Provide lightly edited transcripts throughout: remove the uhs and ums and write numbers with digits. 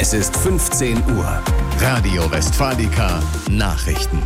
Es ist 15 Uhr. Radio Westfalica Nachrichten.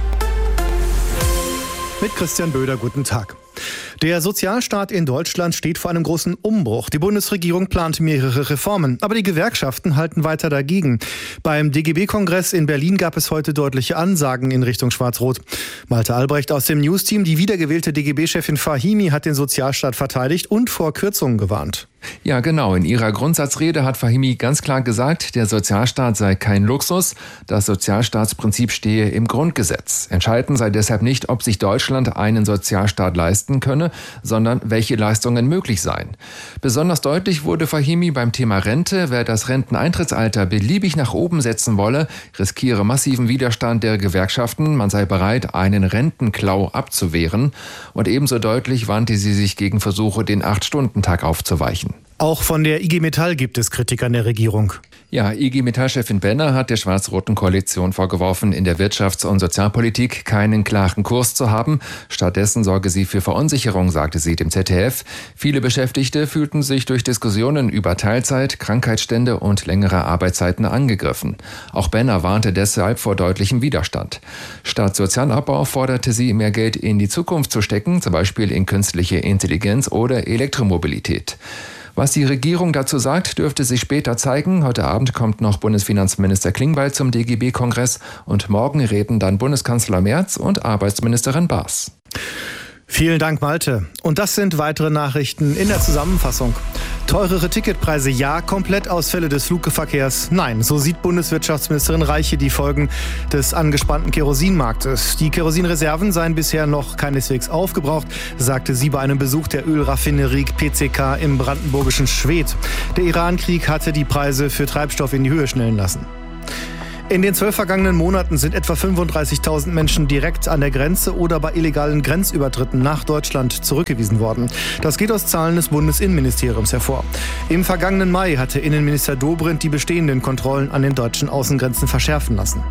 Mit Christian Böder, guten Tag. Der Sozialstaat in Deutschland steht vor einem großen Umbruch. Die Bundesregierung plant mehrere Reformen, aber die Gewerkschaften halten weiter dagegen. Beim DGB-Kongress in Berlin gab es heute deutliche Ansagen in Richtung Schwarz-Rot. Malte Albrecht aus dem News-Team, die wiedergewählte DGB-Chefin Fahimi, hat den Sozialstaat verteidigt und vor Kürzungen gewarnt. Ja, genau. In ihrer Grundsatzrede hat Fahimi ganz klar gesagt, der Sozialstaat sei kein Luxus. Das Sozialstaatsprinzip stehe im Grundgesetz. Entscheidend sei deshalb nicht, ob sich Deutschland einen Sozialstaat leisten könne, sondern welche Leistungen möglich seien. Besonders deutlich wurde Fahimi beim Thema Rente. Wer das Renteneintrittsalter beliebig nach oben setzen wolle, riskiere massiven Widerstand der Gewerkschaften. Man sei bereit, einen Rentenklau abzuwehren. Und ebenso deutlich wandte sie sich gegen Versuche, den 8-Stunden-Tag aufzuweichen. Auch von der IG Metall gibt es Kritik an der Regierung. Ja, IG Metall-Chefin Benner hat der schwarz-roten Koalition vorgeworfen, in der Wirtschafts- und Sozialpolitik keinen klaren Kurs zu haben. Stattdessen sorge sie für Verunsicherung, sagte sie dem ZDF. Viele Beschäftigte fühlten sich durch Diskussionen über Teilzeit, Krankheitsstände und längere Arbeitszeiten angegriffen. Auch Benner warnte deshalb vor deutlichem Widerstand. Statt Sozialabbau forderte sie, mehr Geld in die Zukunft zu stecken, zum Beispiel in künstliche Intelligenz oder Elektromobilität. Was die Regierung dazu sagt, dürfte sich später zeigen. Heute Abend kommt noch Bundesfinanzminister Klingbeil zum DGB-Kongress und morgen reden dann Bundeskanzler Merz und Arbeitsministerin Baas. Vielen Dank, Malte. Und das sind weitere Nachrichten in der Zusammenfassung. Teurere Ticketpreise ja, Komplettausfälle des Flugverkehrs nein. So sieht Bundeswirtschaftsministerin Reiche die Folgen des angespannten Kerosinmarktes. Die Kerosinreserven seien bisher noch keineswegs aufgebraucht, sagte sie bei einem Besuch der Ölraffinerie PCK im brandenburgischen Schwedt. Der Iran-Krieg hatte die Preise für Treibstoff in die Höhe schnellen lassen. In den 12 vergangenen Monaten sind etwa 35.000 Menschen direkt an der Grenze oder bei illegalen Grenzübertritten nach Deutschland zurückgewiesen worden. Das geht aus Zahlen des Bundesinnenministeriums hervor. Im vergangenen Mai hatte Innenminister Dobrindt die bestehenden Kontrollen an den deutschen Außengrenzen verschärfen lassen.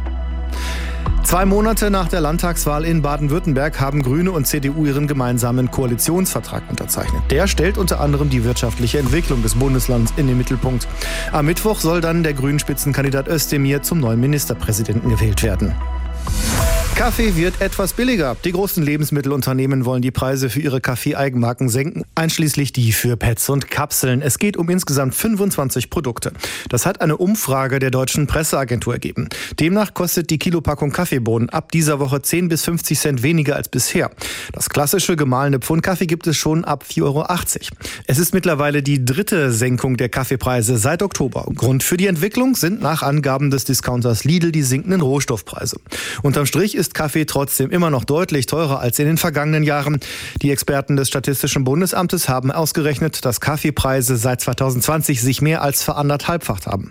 2 Monate nach der Landtagswahl in Baden-Württemberg haben Grüne und CDU ihren gemeinsamen Koalitionsvertrag unterzeichnet. Der stellt unter anderem die wirtschaftliche Entwicklung des Bundeslands in den Mittelpunkt. Am Mittwoch soll dann der Grünen-Spitzenkandidat Özdemir zum neuen Ministerpräsidenten gewählt werden. Kaffee wird etwas billiger. Die großen Lebensmittelunternehmen wollen die Preise für ihre Kaffee-Eigenmarken senken, einschließlich die für Pads und Kapseln. Es geht um insgesamt 25 Produkte. Das hat eine Umfrage der Deutschen Presseagentur ergeben. Demnach kostet die Kilopackung Kaffeebohnen ab dieser Woche 10 bis 50 Cent weniger als bisher. Das klassische gemahlene Pfund Kaffee gibt es schon ab 4,80 Euro. Es ist mittlerweile die 3. Senkung der Kaffeepreise seit Oktober. Grund für die Entwicklung sind nach Angaben des Discounters Lidl die sinkenden Rohstoffpreise. Unterm Strich ist Kaffee trotzdem immer noch deutlich teurer als in den vergangenen Jahren. Die Experten des Statistischen Bundesamtes haben ausgerechnet, dass Kaffeepreise seit 2020 sich mehr als veranderthalbfacht haben.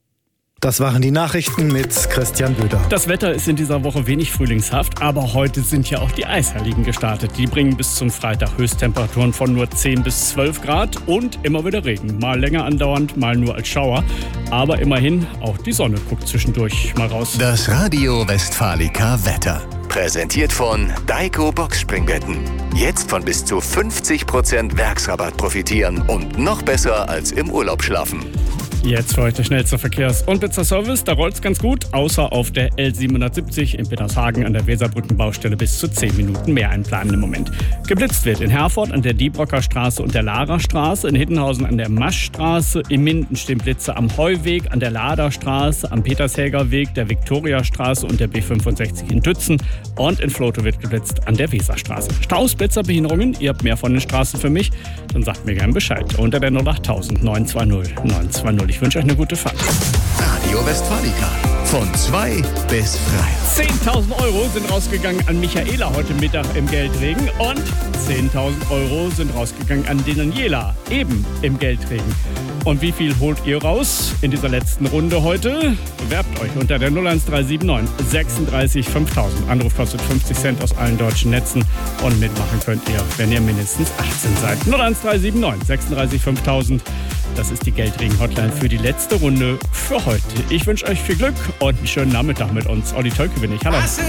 Das waren die Nachrichten mit Christian Böder. Das Wetter ist in dieser Woche wenig frühlingshaft, aber heute sind ja auch die Eisheiligen gestartet. Die bringen bis zum Freitag Höchsttemperaturen von nur 10 bis 12 Grad und immer wieder Regen. Mal länger andauernd, mal nur als Schauer. Aber immerhin, auch die Sonne guckt zwischendurch mal raus. Das Radio Westfalica Wetter. Präsentiert von Daiko Boxspringbetten. Jetzt von bis zu 50% Werksrabatt profitieren und noch besser als im Urlaub schlafen. Jetzt für heute schnellster Verkehrs- und Pizza-Service. Da rollt's ganz gut, außer auf der L770 in Petershagen an der Weserbrückenbaustelle bis zu 10 Minuten mehr einplanen im Moment. Geblitzt wird in Herford an der Diebrocker Straße und der Lara Straße, in Hiddenhausen an der Maschstraße, in Minden stehen Blitze am Heuweg, an der Laderstraße, am Petershäger Weg, der Viktoriastraße und der B65 in Dützen und in Vlotho wird geblitzt an der Weserstraße. Staus, Blitzer, Behinderungen, ihr habt mehr von den Straßen für mich, dann sagt mir gern Bescheid. Unter der 08000 920 920. Ich wünsche euch eine gute Fahrt. Radio Westfalica. Von 2 bis 3. 10.000 Euro sind rausgegangen an Michaela heute Mittag im Geldregen und 10.000 Euro sind rausgegangen an den Daniela, eben im Geldregen. Und wie viel holt ihr raus in dieser letzten Runde heute? Bewerbt euch unter der 01379 36 5000. Anruf kostet 50 Cent aus allen deutschen Netzen und mitmachen könnt ihr, wenn ihr mindestens 18 seid. 01379 36 5000. Das ist die Geldregen-Hotline für die letzte Runde für heute. Ich wünsche euch viel Glück und einen schönen Nachmittag mit uns. Olli Tölke bin ich. Hallo.